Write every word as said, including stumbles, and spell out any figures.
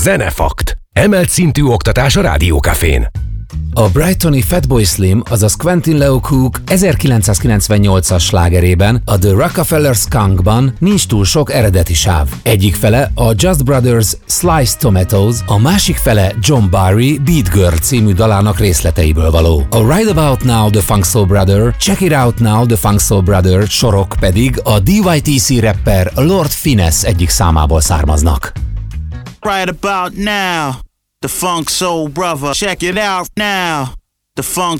Zenefakt. Emelt szintű oktatás a Rádiókafén. A brightoni Fatboy Slim, azaz Quentin Leo Cook ezerkilencszázkilencvennyolcas slágerében, a The Rockefeller Skunkban nincs túl sok eredeti sáv. Egyik fele a Just Brothers Sliced Tomatoes, a másik fele John Barry Beat Girl című dalának részleteiből való. A Right About Now The Funk Soul Brother, Check It Out Now The Funk Soul Brother sorok pedig a dé wáj té cé rapper Lord Finesse egyik számából származnak. Right about now, the Funk Soul Brother. Check it out now, the Funk